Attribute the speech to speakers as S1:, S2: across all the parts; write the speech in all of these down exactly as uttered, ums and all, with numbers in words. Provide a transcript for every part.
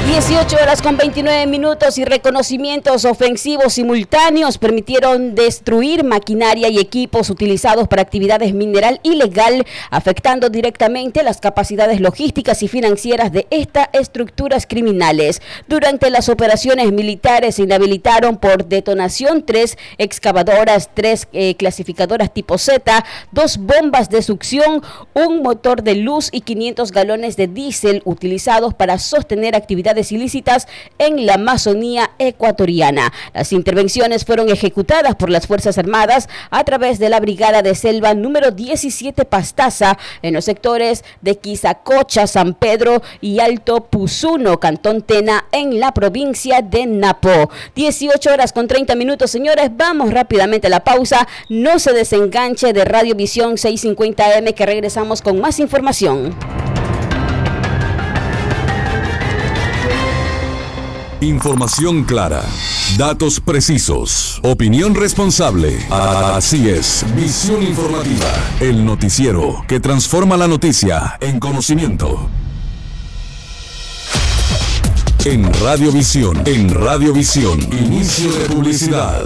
S1: dieciocho horas con veintinueve minutos y reconocimientos ofensivos simultáneos permitieron destruir maquinaria y equipos utilizados para actividades mineral ilegal, afectando directamente las capacidades logísticas y financieras de estas estructuras criminales. Durante las operaciones militares se inhabilitaron por detonación tres excavadoras, tres eh, clasificadoras tipo Z, dos bombas de succión, un motor de luz y quinientos galones de diésel utilizados para sostener actividades ilícitas en la Amazonía ecuatoriana. Las intervenciones fueron ejecutadas por las Fuerzas Armadas a través de la Brigada de Selva número diecisiete Pastaza en los sectores de Quizacocha, San Pedro y Alto Puzuno, Cantón Tena, en la provincia de Napo. dieciocho horas con treinta minutos, señores. Vamos rápidamente a la pausa. No se desenganche de Radio Visión seiscientos cincuenta A M, que regresamos con más información.
S2: Información clara, datos precisos, opinión responsable. Así es, Visión Informativa, el noticiero que transforma la noticia en conocimiento. En Radiovisión, en Radiovisión, inicio de publicidad.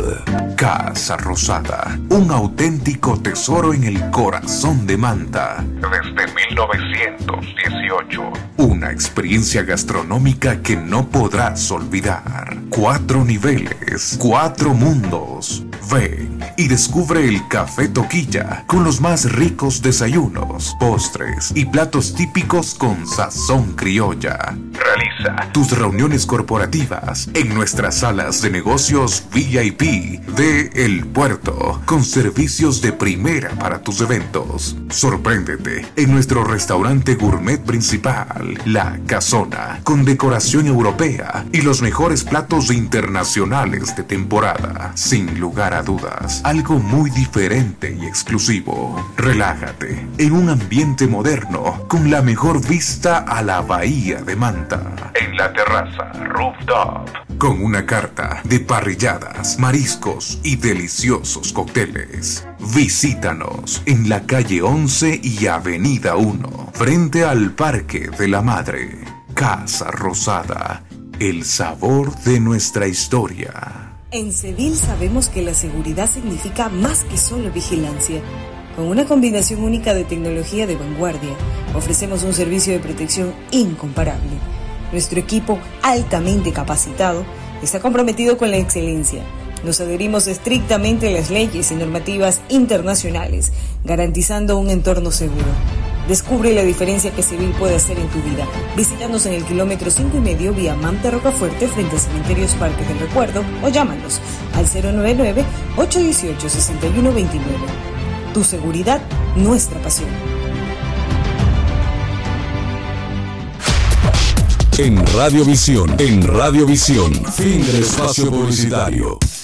S2: Casa Rosada, un auténtico tesoro en el corazón de Manta. Desde mil novecientos dieciocho. Una experiencia gastronómica que no podrás olvidar. Cuatro niveles, cuatro mundos. Ven y descubre el Café Toquilla con los más ricos desayunos, postres y platos típicos con sazón criolla. Realiza tus reuniones corporativas en nuestras salas de negocios V I P de El Puerto, con servicios de primera para tus eventos. Sorpréndete en nuestro restaurante gourmet principal, La Casona, con decoración europea y los mejores platos internacionales de temporada. Sin lugar a dudas, algo muy diferente y exclusivo. Relájate en un ambiente moderno con la mejor vista a la bahía de Manta. En la terraza rooftop, con una carta de parrilladas, mariscos y deliciosos cócteles. Visítanos en la calle once y avenida uno, frente al Parque de la Madre. Casa Rosada, el sabor de nuestra historia.
S3: En Cedil sabemos que la seguridad significa más que solo vigilancia. Con una combinación única de tecnología de vanguardia, ofrecemos un servicio de protección incomparable. Nuestro equipo, altamente capacitado, está comprometido con la excelencia. Nos adherimos estrictamente a las leyes y normativas internacionales, garantizando un entorno seguro. Descubre la diferencia que Cedil puede hacer en tu vida. Visítanos en el kilómetro cinco y medio vía Manta Rocafuerte frente a Cementerios Parque del Recuerdo o llámanos al cero nueve nueve, ocho uno ocho, seis uno dos nueve. Tu seguridad, nuestra pasión.
S2: En Radiovisión, en Radiovisión, fin del espacio publicitario.